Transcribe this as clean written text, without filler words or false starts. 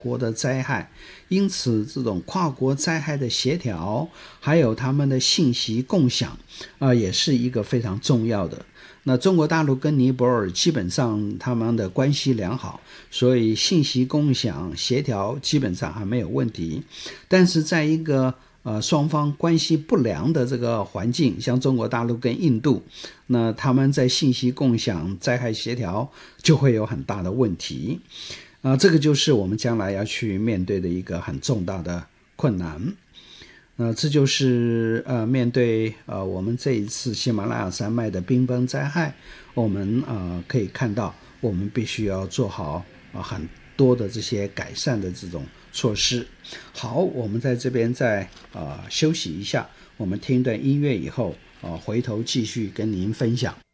国的灾害，因此这种跨国灾害的协调还有他们的信息共享也是一个非常重要的。那中国大陆跟尼泊尔基本上他们的关系良好，所以信息共享协调基本上还没有问题。但是在一个双方关系不良的这个环境，像中国大陆跟印度，那他们在信息共享灾害协调就会有很大的问题。这个就是我们将来要去面对的一个很重大的困难。这就是面对我们这一次喜马拉雅山脉的冰崩灾害，我们可以看到我们必须要做好很多的这些改善的这种措施。好，我们在这边再休息一下，我们听一段音乐以后回头继续跟您分享。